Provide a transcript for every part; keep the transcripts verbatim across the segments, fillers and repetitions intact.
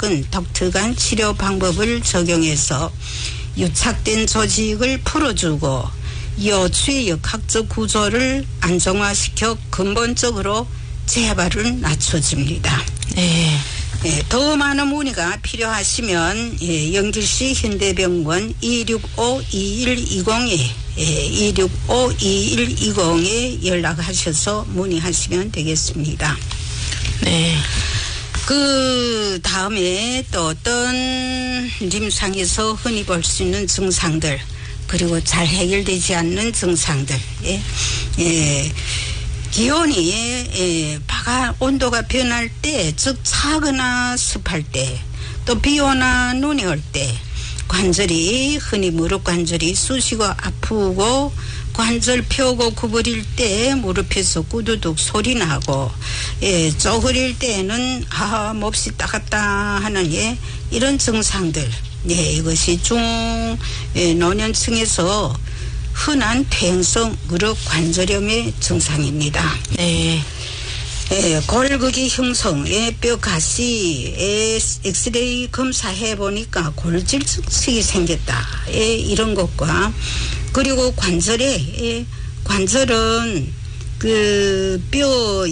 바꾼 독특한 치료 방법을 적용해서 유착된 조직을 풀어주고 요추의 역학적 구조를 안정화시켜 근본적으로 재발을 낮춰줍니다. 네. 예, 더 많은 문의가 필요하시면 예, 영길시 현대병원 이육오 이일이공에 예, 이육오 이일이공에 연락하셔서 문의하시면 되겠습니다. 네. 그 다음에 또 어떤 임상에서 흔히 볼 수 있는 증상들 그리고 잘 해결되지 않는 증상들 예, 예. 기온이 예, 바가 온도가 변할 때, 즉 차거나 습할 때, 또 비오나 눈이 올 때 관절이 흔히 무릎 관절이 쑤시고 아프고 관절 펴고 구부릴 때 무릎에서 꾸두둑 소리 나고 예, 쪼그릴 때는 아 몹시 따갑다 하는 예, 이런 증상들 예, 이것이 중 예, 노년층에서 흔한 퇴행성 무릎 관절염의 증상입니다. 네. 예, 골극이 형성에 뼈 가시에 엑스레이 검사해 보니까 골질 증식이 생겼다. 예, 이런 것과 그리고 관절에 예, 관절은 그 뼈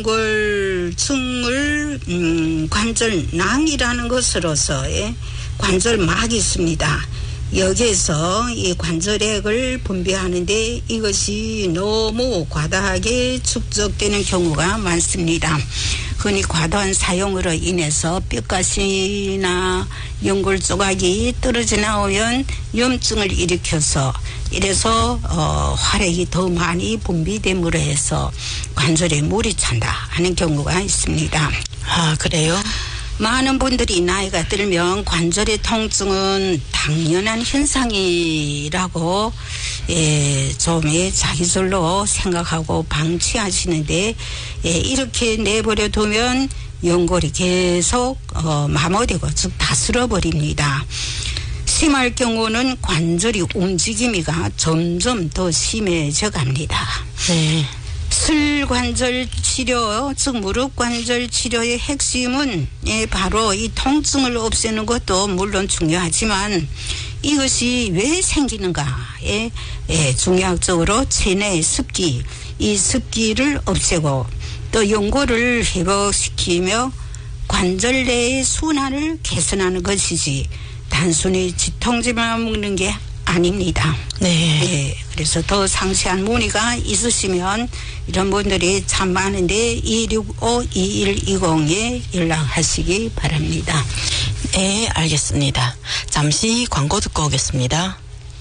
연골층을 음, 관절낭이라는 것으로서 예, 관절막이 있습니다. 여기에서 이 관절액을 분비하는데 이것이 너무 과다하게 축적되는 경우가 많습니다. 흔히 과도한 사용으로 인해서 뼈가시나 연골 조각이 떨어져 나오면 염증을 일으켜서 이래서 어, 활액이 더 많이 분비됨으로 해서 관절에 물이 찬다 하는 경우가 있습니다. 아, 그래요? 많은 분들이 나이가 들면 관절의 통증은 당연한 현상이라고 예, 좀 예, 자기절로 생각하고 방치하시는데 예, 이렇게 내버려 두면 연골이 계속 어, 마모되고 즉 다스려 버립니다. 심할 경우는 관절이 움직임이가 점점 더 심해져 갑니다. 네. 슬관절 치료, 즉 무릎 관절 치료의 핵심은 예, 바로 이 통증을 없애는 것도 물론 중요하지만 이것이 왜 생기는가에 예, 중요학적으로 체내의 습기, 이 습기를 없애고 또 연골을 회복시키며 관절 내의 순환을 개선하는 것이지 단순히 지통제만 먹는 게 아닙니다. 네. 네. 그래서 더 상세한 문의가 있으시면 이런 분들이 참 많은데 이육오 이일이공에 연락하시기 바랍니다. 네, 알겠습니다. 잠시 광고 듣고 오겠습니다.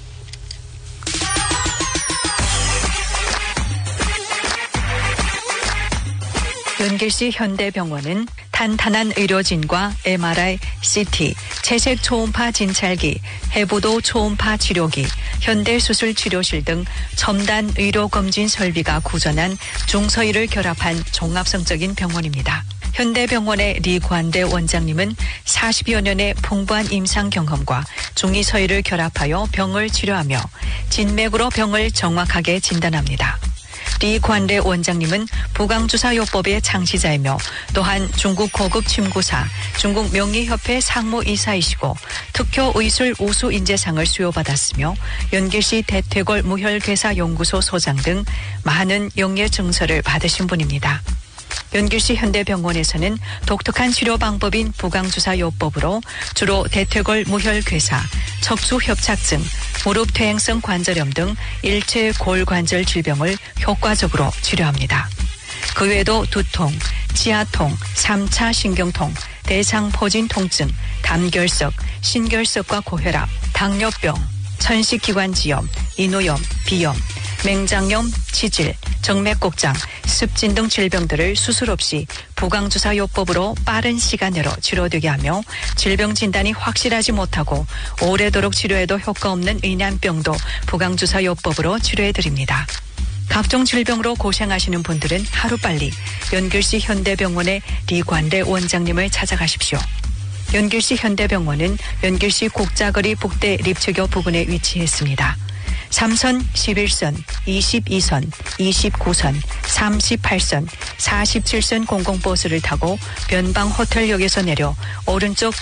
연길시 현대병원은 탄탄한 의료진과 엠알아이, 씨티, 채색 초음파 진찰기, 해부도 초음파 치료기, 현대수술 치료실 등 첨단 의료검진 설비가 구전한 중서의를 결합한 종합성적인 병원입니다. 현대병원의 리관대 원장님은 사십여 년의 풍부한 임상 경험과 중의서의를 결합하여 병을 치료하며 진맥으로 병을 정확하게 진단합니다. 리관대 원장님은 부강주사요법의 창시자이며 또한 중국 고급 침구사, 중국 명의협회 상무이사이시고 특효의술 우수인재상을 수여받았으며 연길시 대퇴골 무혈괴사연구소 소장 등 많은 영예 증서를 받으신 분입니다. 연길시 현대병원에서는 독특한 치료 방법인 부강주사요법으로 주로 대퇴골 무혈괴사, 척추협착증, 무릎 퇴행성 관절염 등 일체 골관절 질병을 효과적으로 치료합니다. 그 외에도 두통, 지하통, 삼 차 신경통, 대장포진 통증, 담결석, 신결석과 고혈압, 당뇨병, 천식기관지염, 인후염, 비염, 맹장염, 치질, 정맥곡장, 습진 등 질병들을 수술 없이 부강주사요법으로 빠른 시간 내로 치료되게 하며 질병 진단이 확실하지 못하고 오래도록 치료해도 효과 없는 의난병도 부강주사요법으로 치료해드립니다. 각종 질병으로 고생하시는 분들은 하루빨리 연길시 현대병원의 리관대 원장님을 찾아가십시오. 연길시 현대병원은 연길시 곡자거리 북대 립체교 부근에 위치했습니다. 삼 선, 십일 선, 이십이 선, 이십구 선, 삼십팔 선, 사십칠 선 공공버스를 타고 변방호텔역에서 내려 오른쪽